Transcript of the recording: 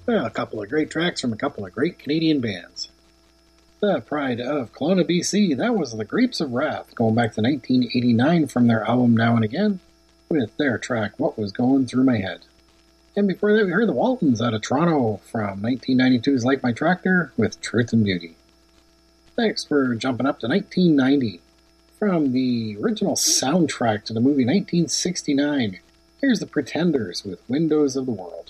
Well, a couple of great tracks from a couple of great Canadian bands. The Pride of Kelowna, BC, that was the Grapes of Wrath, going back to 1989 from their album Now and Again, with their track What Was Going Through My Head. And before that, we heard the Waltons out of Toronto from 1992's Like My Tractor with Truth and Beauty. Next, we're jumping up to 1990. From the original soundtrack to the movie 1969, here's the Pretenders with Windows of the World.